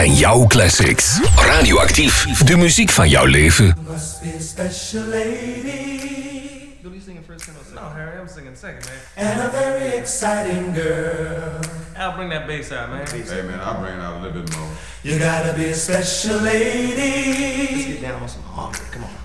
En jouw classics. Radioactief. De muziek van jouw leven. Must be a special lady. Will you singing first or second? No, Harry, I'm singing second, man. And a very exciting girl. I'll bring that bass out, man. Hey, man, I'll bring it out a little bit more. You gotta be a special lady. Let's get down on some harmony. Come on.